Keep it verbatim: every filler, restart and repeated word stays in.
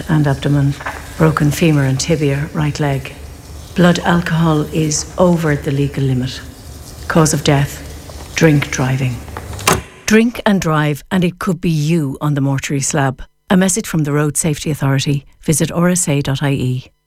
chest and abdomen, broken femur and tibia, right leg. Blood alcohol is over the legal limit. Cause of death, drink driving. Drink and drive, and it could be you on the mortuary slab. A message from the Road Safety Authority. Visit r s a dot i e.